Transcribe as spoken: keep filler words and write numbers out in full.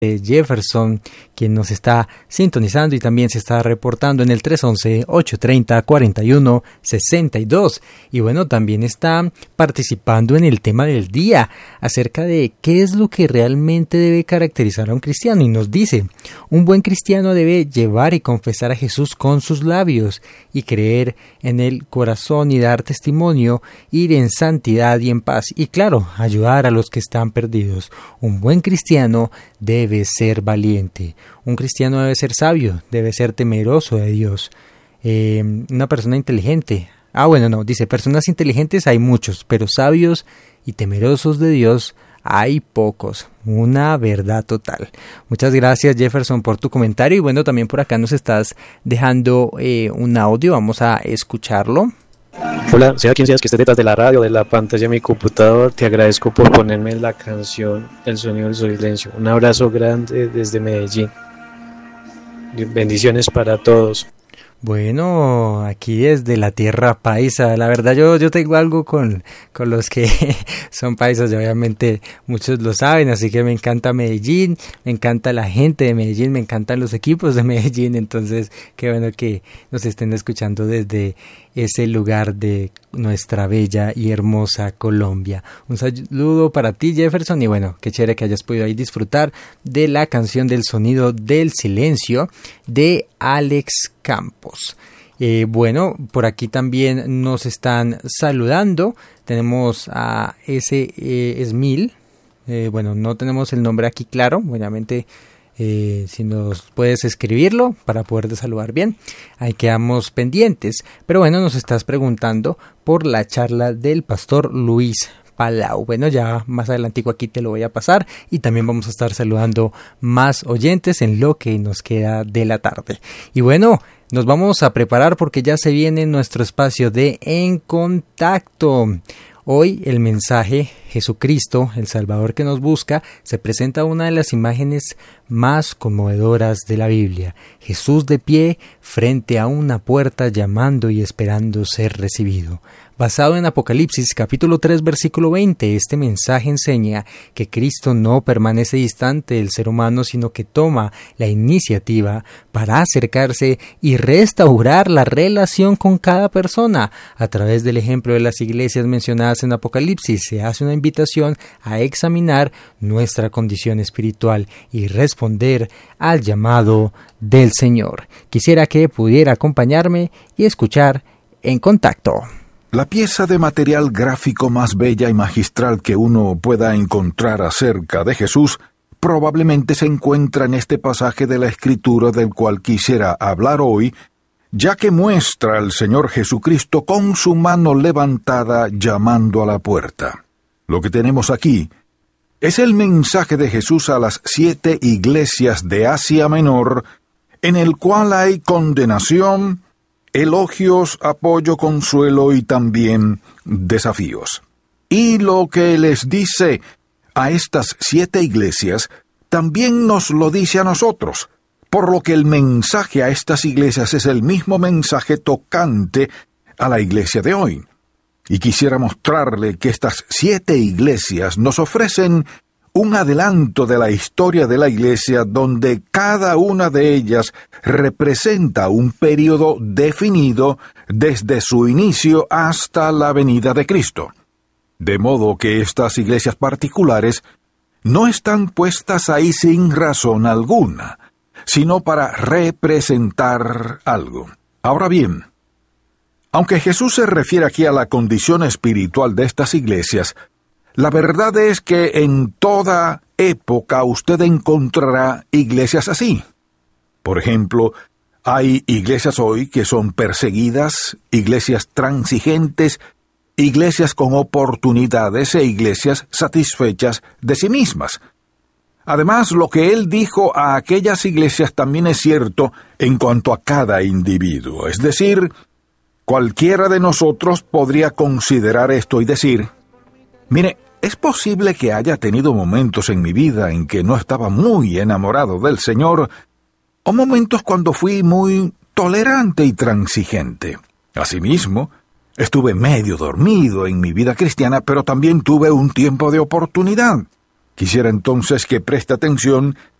Jefferson, quien nos está sintonizando y también se está reportando en el tres once, ocho treinta, cuarenta y uno, sesenta y dos. Y bueno, también está participando en el tema del día acerca de qué es lo que realmente debe caracterizar a un cristiano. Y nos dice, un buen cristiano debe llevar y confesar a Jesús con sus labios y creer en el corazón y dar testimonio, ir en santidad y en paz. Y claro, ayudar a los que están perdidos. Un buen cristiano debe Debe ser valiente, un cristiano debe ser sabio, debe ser temeroso de Dios, eh, una persona inteligente. Ah, bueno, no, dice, personas inteligentes hay muchos, pero sabios y temerosos de Dios hay pocos. Una verdad total. Muchas gracias, Jefferson, por tu comentario. Y bueno, también por acá nos estás dejando eh, un audio, vamos a escucharlo. Hola, sea quien seas que estés detrás de la radio, de la pantalla de mi computador, te agradezco por ponerme la canción El sonido del silencio. Un abrazo grande desde Medellín. Bendiciones para todos. Bueno, aquí desde la tierra paisa, la verdad yo, yo tengo algo con, con los que son paisas, y obviamente muchos lo saben, así que me encanta Medellín, me encanta la gente de Medellín, me encantan los equipos de Medellín, entonces qué bueno que nos estén escuchando desde ese lugar de nuestra bella y hermosa Colombia. Un saludo para ti, Jefferson, y bueno, qué chévere que hayas podido ahí disfrutar de la canción del sonido del silencio de Alex Campos. Eh, bueno, por aquí también nos están saludando. Tenemos a ese eh, Esmil. Eh, bueno, no tenemos el nombre aquí claro, obviamente. Eh, si nos puedes escribirlo para poderte saludar bien, ahí quedamos pendientes. Pero bueno, nos estás preguntando por la charla del pastor Luis Palau. Bueno, ya más adelantico aquí te lo voy a pasar y también vamos a estar saludando más oyentes en lo que nos queda de la tarde. Y bueno, nos vamos a preparar porque ya se viene nuestro espacio de En Contacto. Hoy el mensaje Jesucristo, el Salvador que nos busca, se presenta una de las imágenes más conmovedoras de la Biblia. Jesús de pie frente a una puerta llamando y esperando ser recibido. Basado en Apocalipsis capítulo tres versículo veinte, este mensaje enseña que Cristo no permanece distante del ser humano, sino que toma la iniciativa para acercarse y restaurar la relación con cada persona. A través del ejemplo de las iglesias mencionadas en Apocalipsis, se hace una invitación a examinar nuestra condición espiritual y responder al llamado del Señor. Quisiera que pudiera acompañarme y escuchar En Contacto. La pieza de material gráfico más bella y magistral que uno pueda encontrar acerca de Jesús probablemente se encuentra en este pasaje de la Escritura del cual quisiera hablar hoy, ya que muestra al Señor Jesucristo con su mano levantada llamando a la puerta. Lo que tenemos aquí es el mensaje de Jesús a las siete iglesias de Asia Menor, en el cual hay condenación, elogios, apoyo, consuelo y también desafíos. Y lo que les dice a estas siete iglesias, también nos lo dice a nosotros, por lo que el mensaje a estas iglesias es el mismo mensaje tocante a la iglesia de hoy. Y quisiera mostrarle que estas siete iglesias nos ofrecen un adelanto de la historia de la iglesia donde cada una de ellas representa un período definido desde su inicio hasta la venida de Cristo. De modo que estas iglesias particulares no están puestas ahí sin razón alguna, sino para representar algo. Ahora bien, aunque Jesús se refiere aquí a la condición espiritual de estas iglesias, la verdad es que en toda época usted encontrará iglesias así. Por ejemplo, hay iglesias hoy que son perseguidas, iglesias transigentes, iglesias con oportunidades e iglesias satisfechas de sí mismas. Además, lo que él dijo a aquellas iglesias también es cierto en cuanto a cada individuo. Es decir, cualquiera de nosotros podría considerar esto y decir: mire, es posible que haya tenido momentos en mi vida en que no estaba muy enamorado del Señor, o momentos cuando fui muy tolerante y transigente. Asimismo, estuve medio dormido en mi vida cristiana, pero también tuve un tiempo de oportunidad. Quisiera entonces que preste atención